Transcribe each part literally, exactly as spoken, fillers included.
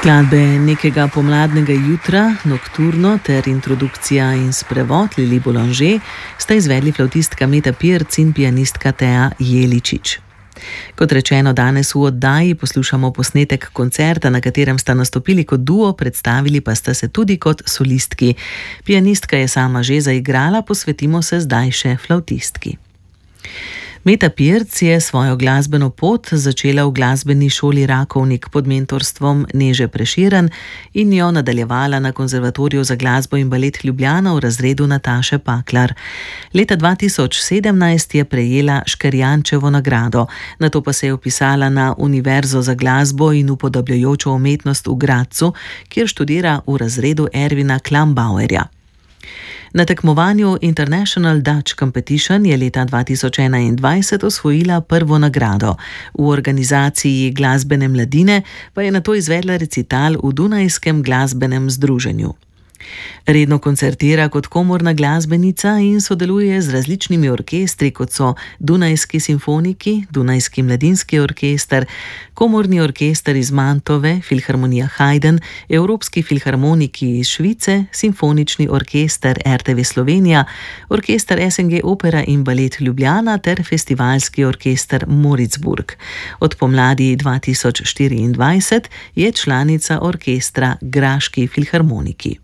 Skladbe nekega pomladnega jutra, Nokturno ter introdukcija in sprevod Lili Boulanger sta izvedli flavtistka Meta Pirc in pianistka Tea Jeličić. Kot rečeno, danes v oddaji poslušamo posnetek koncerta, na katerem sta nastopili kot duo, predstavili pa sta se tudi kot solistki. Pianistka je sama že zaigrala, posvetimo se zdaj še flavtistki. Meta Pirc je svojo glasbeno pot začela v glasbeni šoli Rakovnik pod mentorstvom Neže Prešeren in jo nadaljevala na Konzervatoriju za glasbo in balet Ljubljana v razredu Nataše Paklar. Leta dva tisoč sedemnajst je prejela Škerjančevo nagrado, nato pa se je vpisala na Univerzo za glasbo in upodabljajočo umetnost v Gradcu, kjer študira v razredu Ervina Klambauerja. Na tekmovanju International Dutch Competition je leta dva tisoč enaindvajset osvojila prvo nagrado. V organizaciji glasbene mladine pa je nato izvedla recital v Dunajskem glasbenem združenju. Redno koncertira kot komorna glasbenica in sodeluje z različnimi orkestri, kot so Dunajski simfoniki, Dunajski mladinski orkester, Komorni orkester iz Mantove, Filharmonija Haydn, Evropski filharmoniki iz Švice, Simfonični orkester R T V Slovenija, Orkester S N G Opera in balet Ljubljana ter Festivalski orkester Moritzburg. Od pomladi dva tisoč štiriindvajset je članica orkestra Graški filharmoniki.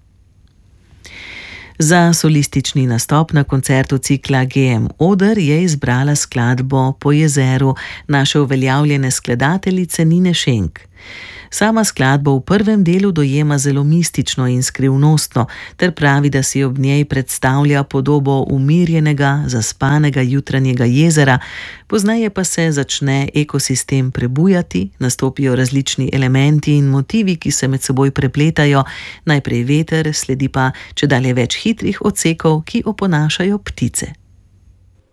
Za solistični nastop na koncertu cikla G M Oder je izbrala skladbo Po jezeru naše uveljavljene skladateljice Nine Šenk. Sama skladbo v prvem delu dojema zelo mistično in skrivnostno ter pravi, da si ob njej predstavlja podobo umirjenega, zaspanega jutranjega jezera, pozneje pa se začne ekosistem prebujati, nastopijo različni elementi in motivi, ki se med seboj prepletajo, najprej veter, sledi pa čedalje več hitrih odsekov, ki oponašajo ptice.